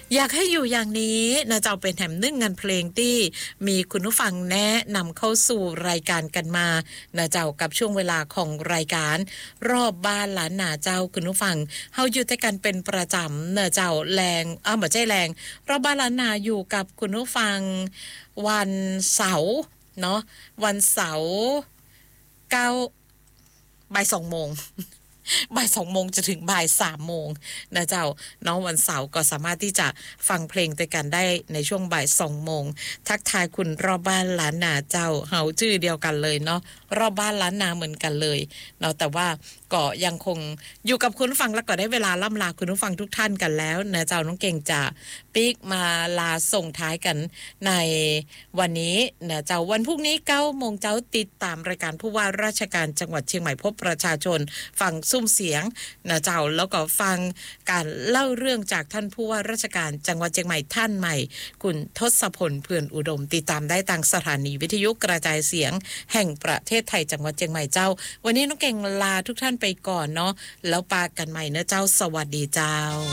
อยากให้อยู่อย่างนี้นะเจ้าเป็นแถมนึ่งงานเพลงที่มีคุณผู้ฟังแนะนำเข้าสู่รายการกันมานะเจ้ากับช่วงเวลาของรายการรอบบ้านล้านนาเจ้าคุณผู้ฟังเฮาอยู่ด้วยกันเป็นประจำนะเจ้าแรงบ่ใช่แรงรอบบ้านล้านนาอยู่กับคุณผู้ฟังวันเสาร์เนาะวันเสาร์9 บ่าย 2 โมงบ่าย 2 โมงจะถึงบ่าย 3 โมงนะเจ้าน้องวันเสาร์ก็สามารถที่จะฟังเพลงด้วยกันได้ในช่วงบ่าย 2 โมงทักทายคุณรอบบ้านล้านนาเจ้าเฮาชื่อเดียวกันเลยเนาะรอบบ้านล้านนาเหมือนกันเลยเนาะแต่ว่าก็ยังคงอยู่กับคุณผู้ฟังแล้วก็ได้เวลาล่ำลาคุณผู้ฟังทุกท่านกันแล้วนะเจ้าน้องเก่งจะปีกมาลาส่งท้ายกันในวันนี้นะเจ้าวันพรุ่งนี้ 9 โมงเจ้าติดตามรายการผู้ว่าราชการจังหวัดเชียงใหม่พบประชาชนฟังซุ้มเสียงนะเจ้าแล้วก็ฟังการเล่าเรื่องจากท่านผู้ว่าราชการจังหวัดเชียงใหม่ท่านใหม่คุณทศพลเพื่อนอุดมติดตามได้ทางสถานีวิทยุกระจายเสียงแห่งประเทศไทยจังหวัดเชียงใหม่เจ้าวันนี้น้องเก่งลาทุกท่านไปก่อนเนาะแล้วปากันใหม่นะเจ้าสวัสดีเจ้า